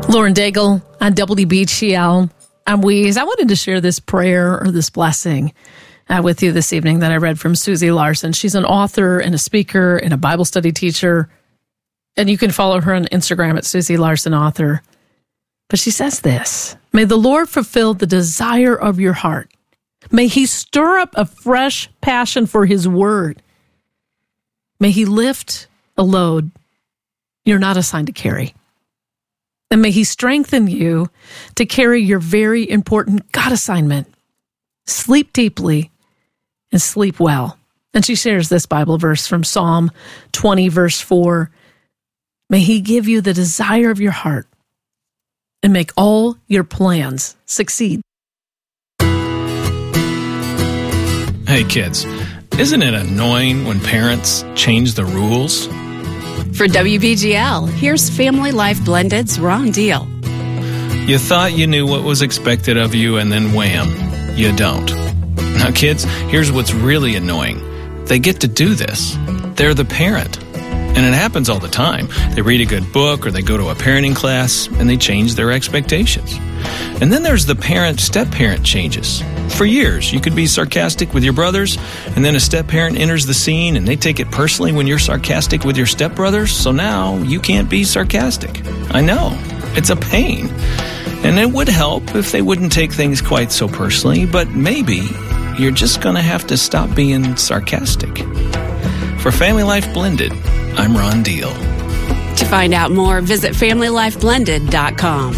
Lauren Daigle on WBGL. I'm Weeze. I wanted to share this prayer or this blessing with you this evening that I read from Susie Larson. She's an author and a speaker and a Bible study teacher. And you can follow her on Instagram at Susie Larson Author. But she says this: may the Lord fulfill the desire of your heart. May he stir up a fresh passion for his word. May he lift a load you're not assigned to carry. And may he strengthen you to carry your very important God assignment. Sleep deeply and sleep well. And she shares this Bible verse from Psalm 20, verse 4. May he give you the desire of your heart and make all your plans succeed. Hey kids, isn't it annoying when parents change the rules? For WBGL, here's Family Life Blended's Wrong Deal. You thought you knew what was expected of you, and then wham, you don't. Now kids, here's what's really annoying. They get to do this. They're the parent. And it happens all the time. They read a good book or they go to a parenting class and they change their expectations. And then there's the parent-step-parent changes. For years, you could be sarcastic with your brothers, and then a step-parent enters the scene and they take it personally when you're sarcastic with your stepbrothers, so now you can't be sarcastic. I know, it's a pain. And it would help if they wouldn't take things quite so personally, but maybe you're just going to have to stop being sarcastic. For Family Life Blended, I'm Ron Deal. To find out more, visit FamilyLifeBlended.com.